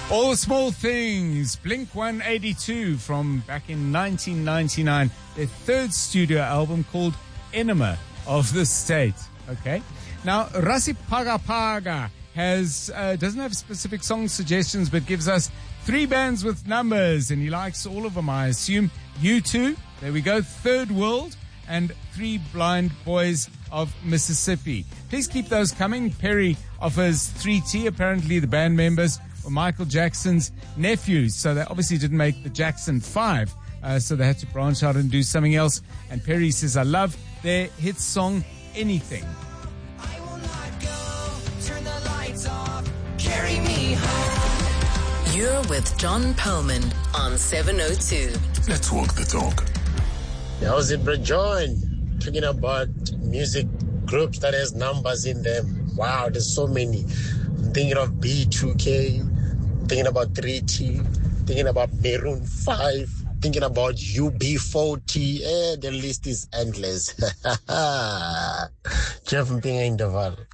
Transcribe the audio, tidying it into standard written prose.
All the Small Things, Blink 182 from back in 1999, their third studio album called Enema of the State. Okay. Now, Rasi Paga has, doesn't have specific song suggestions, but gives us 3 bands with numbers, and he likes all of them, I assume. U2, there we go, Third World, and 3 Blind Boys of Mississippi. Please keep those coming. Perry offers 3T, apparently the band members were Michael Jackson's nephews, so they obviously didn't make the Jackson 5, so they had to branch out and do something else. And Perry says, I love their hit song, Anything. I will not go, turn the lights off, carry me home. You're with John Perlman on 702. Let's walk the talk. How's it, bro, John? Talking about music groups that has numbers in them. Wow, there's so many. I'm thinking of B2K, thinking about 3T, thinking about Maroon 5, thinking about UB40. The list is endless. Jeff Mpinga in the Val.